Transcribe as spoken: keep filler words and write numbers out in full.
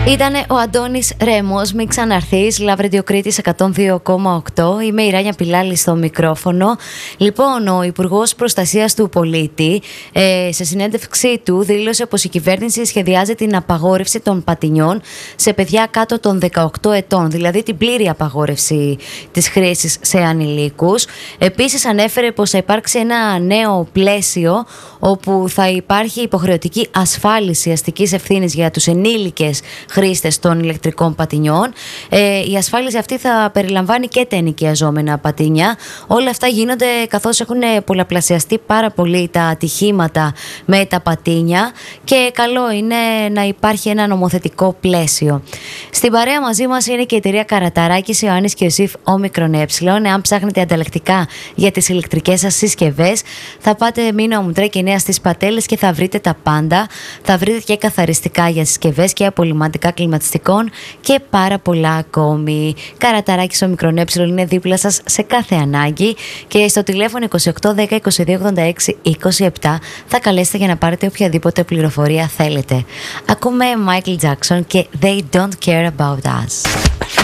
Ήτανε ο Αντώνης Ρέμος, μη ξαναρθείς, Λαύριο Κρήτης εκατόν δύο κόμμα οκτώ. Είμαι η Ράνια Πιλάλη στο μικρόφωνο. Λοιπόν, ο Υπουργός Προστασίας του Πολίτη ε, σε συνέντευξή του δήλωσε πως η κυβέρνηση σχεδιάζει την απαγόρευση των πατινιών σε παιδιά κάτω των δεκαοκτώ ετών, δηλαδή την πλήρη απαγόρευση της χρήσης σε ανηλίκους. Επίσης ανέφερε πως θα υπάρξει ένα νέο πλαίσιο όπου θα υπάρχει υποχρεωτική ασφάλιση αστικής ευθύνης για τους ενήλικες χρήστες των ηλεκτρικών πατινιών. Ε, η ασφάλιση αυτή θα περιλαμβάνει και τα ενοικιαζόμενα πατίνια. Όλα αυτά γίνονται καθώς έχουν πολλαπλασιαστεί πάρα πολύ τα ατυχήματα με τα πατίνια και καλό είναι να υπάρχει ένα νομοθετικό πλαίσιο. Στην παρέα μαζί μας είναι και η εταιρεία Καραταράκης, Ιωάννης και Ιωσήφ Όμικρον Ε. Εάν ψάχνετε ανταλλακτικά για τις ηλεκτρικές σας συσκευές, θα πάτε Μίνο Αμουτρέ και Νέα στις Πατέλες και θα βρείτε τα πάντα. Θα βρείτε και καθαριστικά για συσκευές και απολυμαντικά κλιματιστικών και πάρα πολλά ακόμη. Καραταράκης Όμικρον Ε είναι δίπλα σας σε κάθε ανάγκη και στο τηλέφωνο είκοσι οκτώ δέκα είκοσι δύο ογδόντα έξι είκοσι επτά θα καλέσετε για να πάρετε οποιαδήποτε πληροφορία θέλετε. Ακούμε Michael Jackson και They Don't Care About Us.